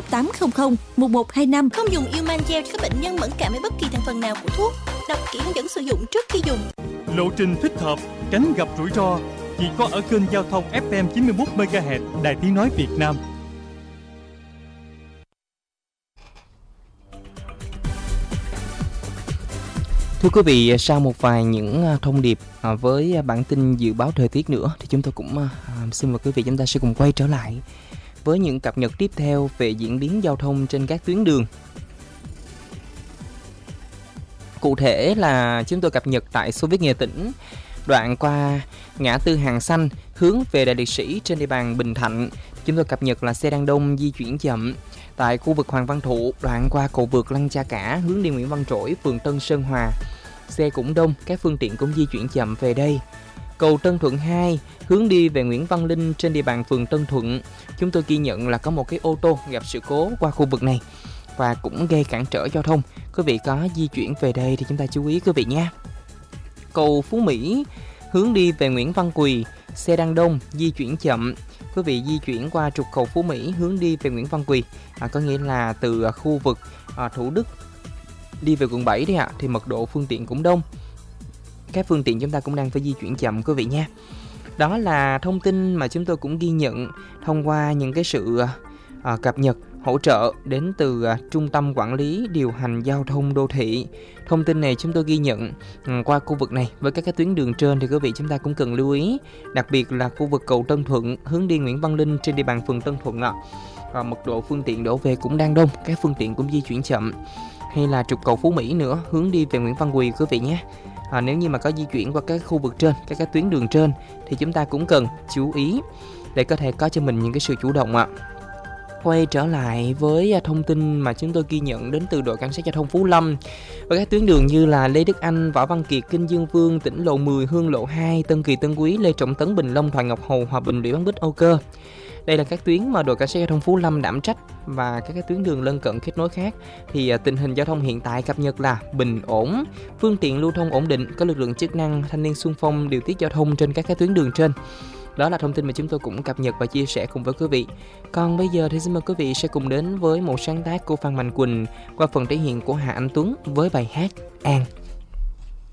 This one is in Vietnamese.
800 1125. Không dùng Euman Gel cho các bệnh nhân mẫn cảm với bất kỳ thành phần nào của thuốc. Đọc kỹ hướng dẫn sử dụng trước khi dùng. Lộ trình thích hợp, tránh gặp rủi ro chỉ có ở kênh giao thông FM 91 MHz Đài Tiếng nói Việt Nam. Thưa quý vị, sau một vài những thông điệp với bản tin dự báo thời tiết nữa thì chúng tôi cũng xin mời quý vị chúng ta sẽ cùng quay trở lại với những cập nhật tiếp theo về diễn biến giao thông trên các tuyến đường. Cụ thể là chúng tôi cập nhật tại số viết Nghệ Tĩnh, đoạn qua ngã tư Hàng Xanh hướng về Đại Liệt Sĩ trên địa bàn Bình Thạnh. Chúng tôi cập nhật là xe đang đông di chuyển chậm. Tại khu vực Hoàng Văn Thụ, đoạn qua cầu vượt Lăng Cha Cả hướng đi Nguyễn Văn Trỗi, phường Tân Sơn Hòa, xe cũng đông, các phương tiện cũng di chuyển chậm về đây. Cầu Tân Thuận 2 hướng đi về Nguyễn Văn Linh trên địa bàn phường Tân Thuận, chúng tôi ghi nhận là có một cái ô tô gặp sự cố qua khu vực này và cũng gây cản trở giao thông. Quý vị có di chuyển về đây thì chúng ta chú ý quý vị nha. Cầu Phú Mỹ hướng đi về Nguyễn Văn Quỳ, xe đang đông, di chuyển chậm. Quý vị di chuyển qua trục cầu Phú Mỹ hướng đi về Nguyễn Văn Quỳ, có nghĩa là từ khu vực Thủ Đức đi về quận 7 đi ạ, thì mật độ phương tiện cũng đông. Các phương tiện chúng ta cũng đang phải di chuyển chậm quý vị nha. Đó là thông tin mà chúng tôi cũng ghi nhận thông qua những cái sự cập nhật hỗ trợ đến từ Trung tâm Quản lý Điều hành Giao thông Đô thị. Thông tin này chúng tôi ghi nhận qua khu vực này. Với các cái tuyến đường trên thì quý vị chúng ta cũng cần lưu ý, đặc biệt là khu vực cầu Tân Thuận hướng đi Nguyễn Văn Linh trên địa bàn phường Tân Thuận ạ. Mật độ phương tiện đổ về cũng đang đông, các phương tiện cũng di chuyển chậm. Hay là trục cầu Phú Mỹ nữa hướng đi về Nguyễn Văn Quỳ quý vị nhé. Nếu như mà có di chuyển qua các khu vực trên, các cái tuyến đường trên thì chúng ta cũng cần chú ý để có thể có cho mình những cái sự chủ động ạ. Quay trở lại với thông tin mà chúng tôi ghi nhận đến từ đội cảnh sát giao thông Phú Lâm và các tuyến đường như là Lê Đức Anh, Võ Văn Kiệt, Kinh Dương Vương, Tỉnh Lộ 10, Hương Lộ 2, Tân Kỳ, Tân Quý, Lê Trọng Tấn, Bình Long, Thoại Ngọc Hầu, Hòa Bình, Lũy Bán Bích, Âu Cơ. Đây là các tuyến mà đội cảnh sát giao thông Phú Lâm đảm trách, và các tuyến đường lân cận kết nối khác thì tình hình giao thông hiện tại cập nhật là bình ổn, phương tiện lưu thông ổn định, có lực lượng chức năng, thanh niên xung phong điều tiết giao thông trên các tuyến đường trên. Đó là thông tin mà chúng tôi cũng cập nhật và chia sẻ cùng với quý vị. Còn bây giờ thì xin mời quý vị sẽ cùng đến với một sáng tác của Phan Mạnh Quỳnh qua phần thể hiện của Hà Anh Tuấn với bài hát An.